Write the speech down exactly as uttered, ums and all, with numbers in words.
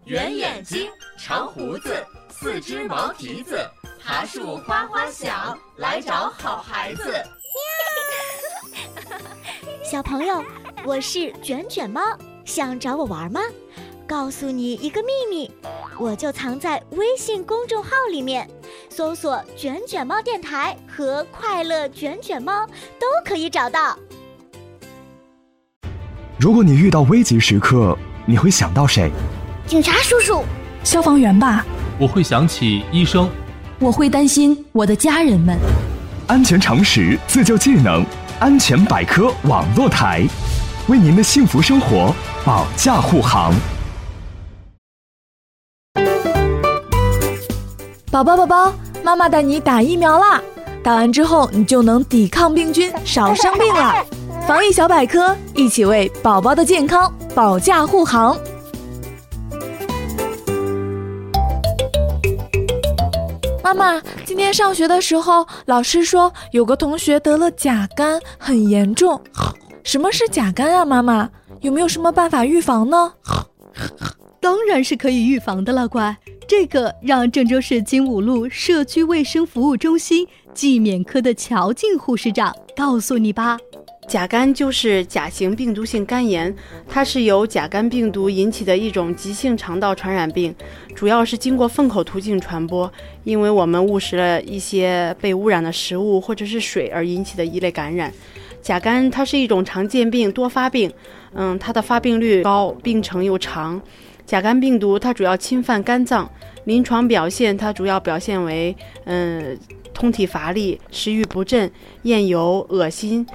圆眼睛，长胡子，四只毛蹄子，爬树花花响，来找好孩子。 小朋友，我是卷卷猫，想找我玩吗？告诉你一个秘密，我就藏在微信公众号里面，搜索卷卷猫电台和快乐卷卷猫都可以找到。 如果你遇到危急时刻，你会想到谁？ 警察叔叔， 消防员吧。 我会想起医生。 我会担心我的家人们。 安全常识，自救技能，安全百科网络台，为您的幸福生活保驾护航。 宝宝宝宝，妈妈带你打疫苗啦！打完之后，你就能抵抗病菌，少生病啦。防疫小百科，一起为宝宝的健康保驾护航。妈妈，今天上学的时候，老师说有个同学得了甲肝，很严重。什么是甲肝啊？妈妈，有没有什么办法预防呢？ 当然是可以预防的了，乖。这个让郑州市金武路社区卫生服务中心季免科的乔静护士长告诉你吧。 甲肝就是甲型病毒性肝炎，它是由甲肝病毒引起的一种急性肠道传染病，主要是经过粪口途径传播，因为我们误食了一些被污染的食物或者是水而引起的一类感染。甲肝它是一种常见病，多发病，嗯，它的发病率高，病程又长。甲肝病毒它主要侵犯肝脏，临床表现它主要表现为嗯通体乏力、食欲不振、厌油、恶心、